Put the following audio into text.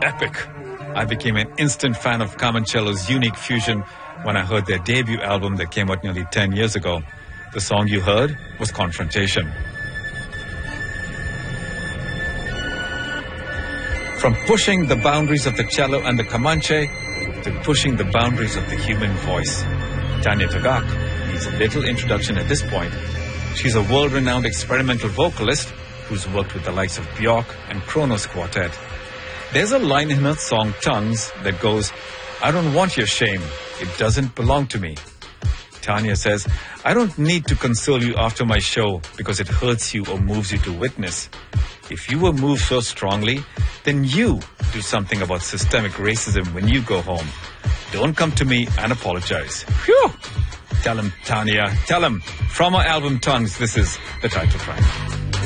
epic. I became an instant fan of Camoncello's unique fusion when I heard their debut album that came out nearly 10 years ago. The song you heard was Confrontation. From pushing the boundaries of the cello and the Comanche to pushing the boundaries of the human voice, Tanya Tagaq needs a little introduction at this point. She's a world-renowned experimental vocalist who's worked with the likes of Björk and Kronos Quartet. There's a line in her song Tongues that goes, "I don't want your shame. It doesn't belong to me." Tanya says, "I don't need to console you after my show because it hurts you or moves you to witness. If you were moved so strongly, then you do something about systemic racism when you go home. Don't come to me and apologize." Phew! Tell him, Tanya. Tell him. From our album Tongues, this is the title track.